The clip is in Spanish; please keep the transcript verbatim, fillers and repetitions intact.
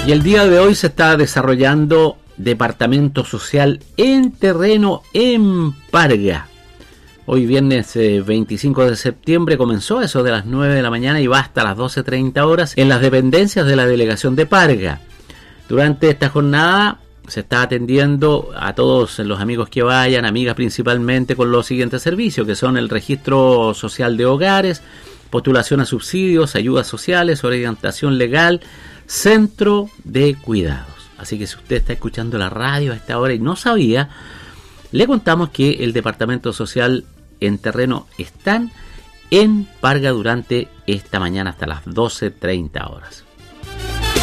Y el día de hoy se está desarrollando Departamento Social en Terreno en Parga. Hoy viernes eh, veinticinco de septiembre comenzó eso de las nueve de la mañana y va hasta las doce treinta horas en las dependencias de la delegación de Parga. Durante esta jornada se está atendiendo a todos los amigos que vayan, amigas principalmente, con los siguientes servicios, que son el registro social de hogares, postulación a subsidios, ayudas sociales, orientación legal, centro de cuidados. Así que si usted está escuchando la radio a esta hora y no sabía, le contamos que el Departamento Social en Terreno están en Parga durante esta mañana hasta las doce treinta horas.